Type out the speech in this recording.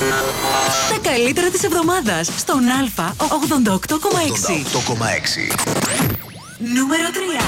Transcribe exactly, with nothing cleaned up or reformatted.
Τα καλύτερα της εβδομάδας στον Α ογδόντα οκτώ κόμμα έξι. Νούμερο τρία.